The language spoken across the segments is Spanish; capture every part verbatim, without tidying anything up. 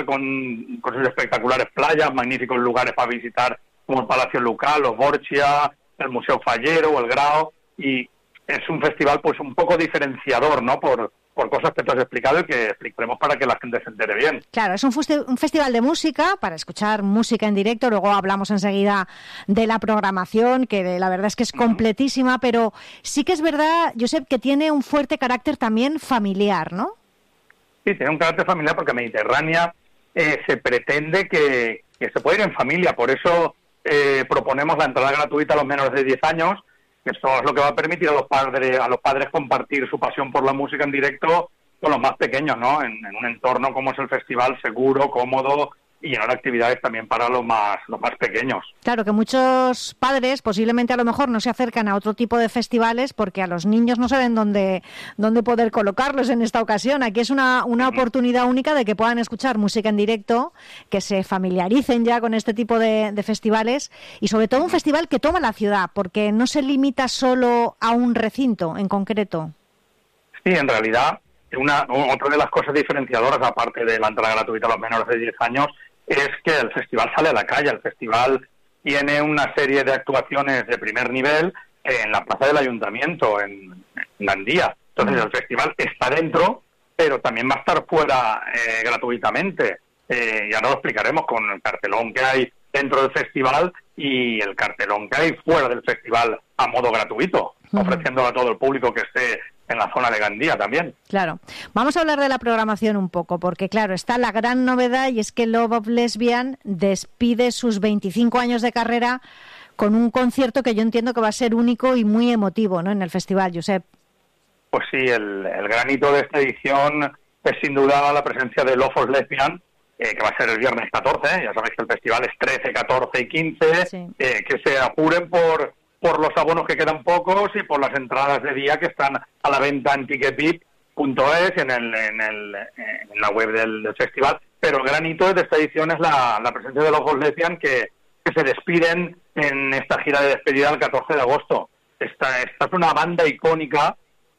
con, con sus espectaculares playas, magníficos lugares para visitar, como el Palacio Lucal, los Borgia, el Museo Fallero o el Grao, y es un festival pues un poco diferenciador, ¿no?, por, por cosas que tú has explicado y que explicaremos para que la gente se entere bien. Claro, es un, fusti- un festival de música, para escuchar música en directo, luego hablamos enseguida de la programación, que de, la verdad es que es completísima, pero sí que es verdad, Josep, que tiene un fuerte carácter también familiar, ¿no? Sí, tiene un carácter familiar porque Mediterránea eh, se pretende que, que se puede ir en familia, por eso eh, proponemos la entrada gratuita a los menores de diez años, que esto es lo que va a permitir a los padres a los padres compartir su pasión por la música en directo con los más pequeños, ¿no? En, en un entorno como es el festival, seguro, cómodo y lleno de actividades también para los más los más pequeños. Claro, que muchos padres posiblemente a lo mejor no se acercan a otro tipo de festivales porque a los niños no saben dónde, dónde poder colocarlos en esta ocasión. Aquí es una, una oportunidad única de que puedan escuchar música en directo, que se familiaricen ya con este tipo de, de festivales y sobre todo un festival que toma la ciudad, porque no se limita solo a un recinto en concreto. Sí, en realidad, una otra de las cosas diferenciadoras, aparte de la entrada gratuita a los menores de diez años, es que el festival sale a la calle. El festival tiene una serie de actuaciones de primer nivel en la plaza del Ayuntamiento, en, en Gandía. Entonces el festival está dentro, pero también va a estar fuera eh, gratuitamente. Eh, ya nos lo explicaremos con el cartelón que hay dentro del festival y el cartelón que hay fuera del festival a modo gratuito, uh-huh. ofreciéndolo a todo el público que esté en la zona de Gandía también. Claro. Vamos a hablar de la programación un poco, porque claro, está la gran novedad y es que Love of Lesbian despide sus veinticinco años de carrera con un concierto que yo entiendo que va a ser único y muy emotivo, ¿no?, en el festival, Josep. Pues sí, el, el gran hito de esta edición es sin duda la presencia de Love of Lesbian, eh, que va a ser el viernes catorce, ¿eh? Ya sabéis que el festival es trece, catorce y quince, sí. eh, que se apuren por... por los abonos que quedan pocos y por las entradas de día que están a la venta en ticketbip punto es en, el, en, el, en la web del, del festival. Pero el gran hito de esta edición es la, la presencia de los Love of Lesbian que, que se despiden en esta gira de despedida el catorce de agosto. Esta, esta es una banda icónica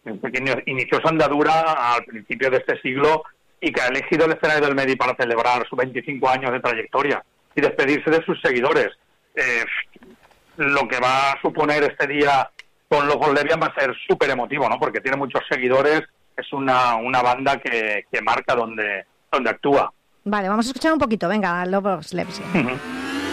que inició su andadura al principio de este siglo y que ha elegido el escenario del Medi para celebrar sus veinticinco años de trayectoria y despedirse de sus seguidores. Eh, Lo que va a suponer este día con Love of Lesbian va a ser súper emotivo, ¿no? Porque tiene muchos seguidores, es una, una banda que, que marca donde, donde actúa. Vale, vamos a escuchar un poquito. Venga, Love of Lesbian. Uh-huh.